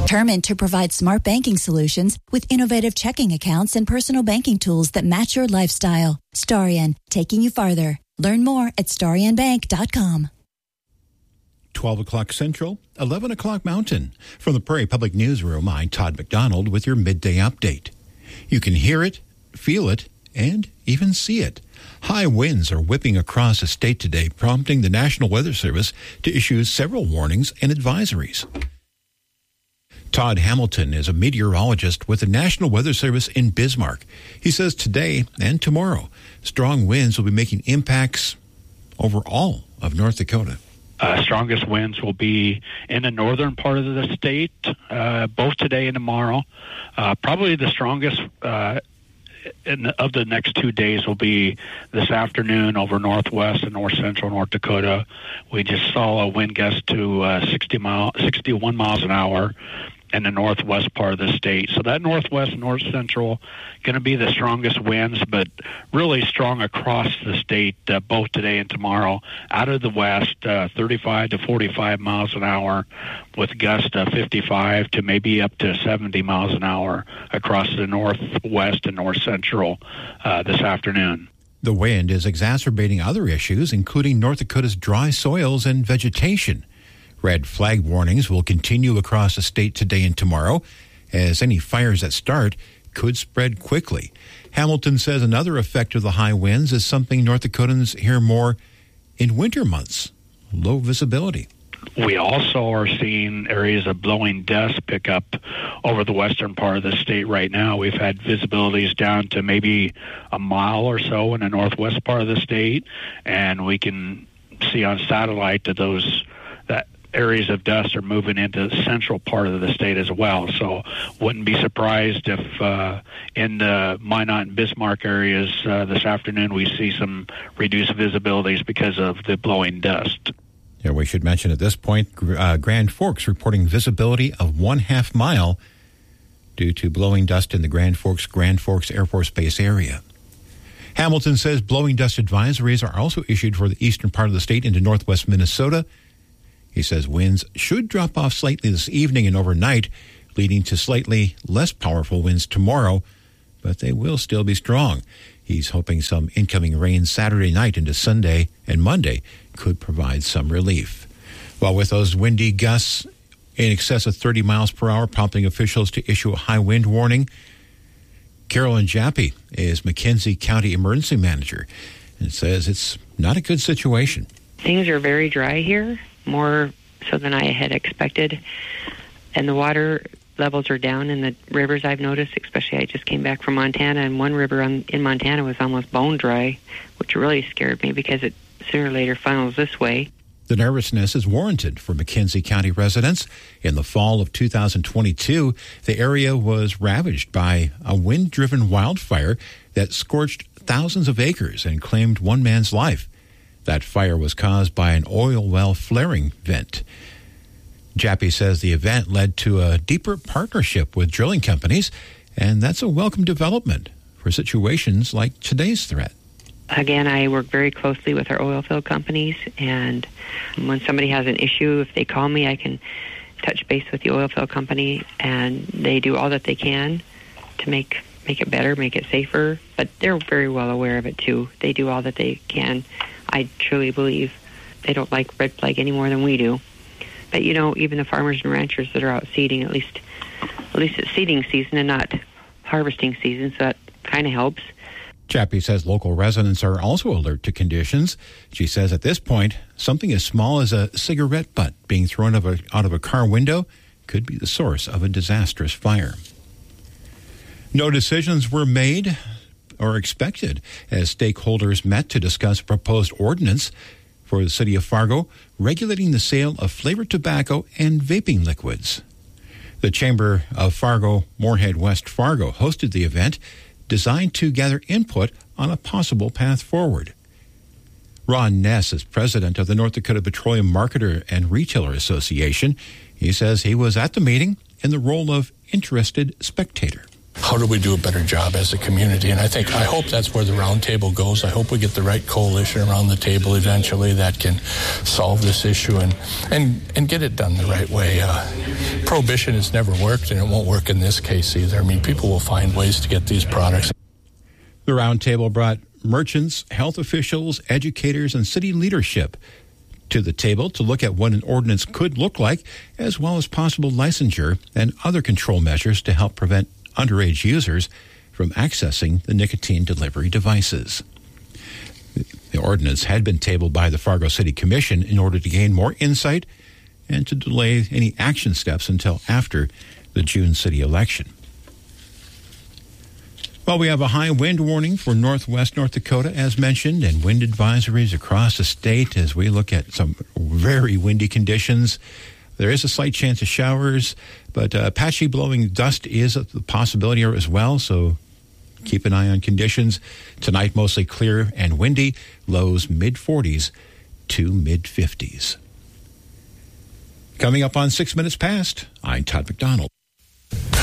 Determined to provide smart banking solutions with innovative checking accounts and personal banking tools that match your lifestyle. Starion, taking you farther. Learn more at StarionBank.com. 12 o'clock Central, 11 o'clock Mountain. From the Prairie Public Newsroom, I'm Todd McDonald with your midday update. You can hear it, feel it, and even see it. High winds are whipping across the state today, prompting the National Weather Service to issue several warnings and advisories. Todd Hamilton is a meteorologist with the National Weather Service in Bismarck. He says today and tomorrow, strong winds will be making impacts over all of North Dakota. Strongest winds will be in the northern part of the state, both today and tomorrow. Probably the strongest of the next 2 days will be this afternoon over northwest and north central North Dakota. We just saw a wind gust to 61 miles an hour in the northwest part of the state. So that northwest, north central, going to be the strongest winds, but really strong across the state, both today and tomorrow. Out of the west, 35 to 45 miles an hour, with gusts 55 to maybe up to 70 miles an hour across the northwest and north central this afternoon. The wind is exacerbating other issues, including North Dakota's dry soils and vegetation. Red flag warnings will continue across the state today and tomorrow, as any fires that start could spread quickly. Hamilton says another effect of the high winds is something North Dakotans hear more in winter months: low visibility. We also are seeing areas of blowing dust pick up over the western part of the state right now. We've had visibilities down to maybe a mile or so in the northwest part of the state, and we can see on satellite that that areas of dust are moving into the central part of the state as well. So wouldn't be surprised if in the Minot and Bismarck areas this afternoon we see some reduced visibilities because of the blowing dust. Yeah, we should mention at this point, Grand Forks reporting visibility of 1/2 mile due to blowing dust in the Grand Forks Air Force Base area. Hamilton says blowing dust advisories are also issued for the eastern part of the state into northwest Minnesota. He says winds should drop off slightly this evening and overnight, leading to slightly less powerful winds tomorrow, but they will still be strong. He's hoping some incoming rain Saturday night into Sunday and Monday could provide some relief. Well, with those windy gusts in excess of 30 miles per hour, prompting officials to issue a high wind warning, Carolyn Jappy is McKenzie County Emergency Manager and says it's not a good situation. Things are very dry here, more so than I had expected, and the water levels are down in the rivers. I've noticed, especially I just came back from Montana, and one river in Montana was almost bone dry, which really scared me because it sooner or later funnels this way. The nervousness is warranted for McKenzie County residents. In the fall of 2022, the area was ravaged by a wind-driven wildfire that scorched thousands of acres and claimed one man's life. That fire was caused by an oil well flaring vent. Jappy says the event led to a deeper partnership with drilling companies, and that's a welcome development for situations like today's threat. Again, I work very closely with our oil field companies, and when somebody has an issue, if they call me, I can touch base with the oil field company, and they do all that they can to make it better, make it safer, but they're very well aware of it too. They do all that they can. I truly believe they don't like red flag any more than we do. But, even the farmers and ranchers that are out seeding, at least it's seeding season and not harvesting season, so that kind of helps. Jappy says local residents are also alert to conditions. She says at this point, something as small as a cigarette butt being thrown out of a car window could be the source of a disastrous fire. No decisions were made or expected as stakeholders met to discuss a proposed ordinance for the city of Fargo regulating the sale of flavored tobacco and vaping liquids. The Chamber of Fargo, Moorhead West Fargo hosted the event designed to gather input on a possible path forward. Ron Ness is president of the North Dakota Petroleum Marketer and Retailer Association. He says he was at the meeting in the role of interested spectator. how do we do a better job as a community? And I hope that's where the roundtable goes. I hope we get the right coalition around the table eventually that can solve this issue and get it done the right way. Prohibition has never worked, and it won't work in this case either. I mean, people will find ways to get these products. The roundtable brought merchants, health officials, educators, and city leadership to the table to look at what an ordinance could look like, as well as possible licensure and other control measures to help prevent underage users from accessing the nicotine delivery devices. The ordinance had been tabled by the Fargo City Commission in order to gain more insight and to delay any action steps until after the June city election. Well, we have a high wind warning for northwest North Dakota, as mentioned, and wind advisories across the state as we look at some very windy conditions. There is a slight chance of showers, but patchy blowing dust is a possibility as well, so keep an eye on conditions. Tonight, mostly clear and windy, lows mid-40s to mid-50s. Coming up on 6 Minutes Past, I'm Todd McDonald.